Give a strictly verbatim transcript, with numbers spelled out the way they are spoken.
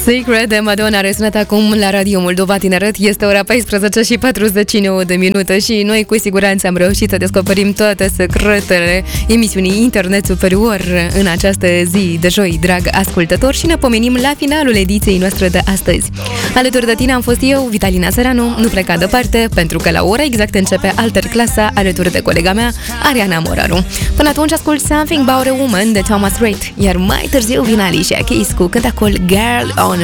Secret de Madonna răsunat acum la Radio Moldova Tineret. Este ora paisprezece și patruzeci și nouă de minute și noi cu siguranță am reușit să descoperim toate secretele emisiunii Internet Superior în această zi de joi, drag ascultător, și ne pomenim la finalul ediției noastre de astăzi. Alături de tine am fost eu, Vitalina Săranu, nu pleca departe, pentru că la ora exact începe Alter Clasa alături de colega mea, Ariana Moraru. Până atunci ascult Something About a Woman de Thomas Rhett, iar mai târziu vine Alicia Keys cu cântacul Girl on